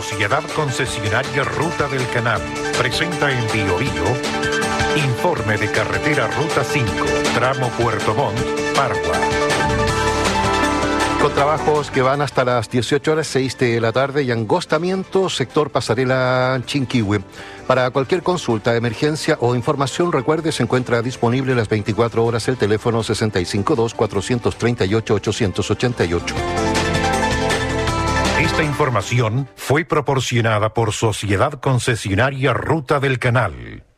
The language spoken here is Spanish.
Sociedad Concesionaria Ruta del Canal presenta en Bio Bio informe de carretera Ruta 5, tramo Puerto Montt, Pargua. Con trabajos que van hasta las 18:06 de la tarde y angostamiento, sector Pasarela Chinquihue. Para cualquier consulta, emergencia o información, recuerde, se encuentra disponible las 24 horas el teléfono 652-438-888. Esta información fue proporcionada por Sociedad Concesionaria Ruta del Canal.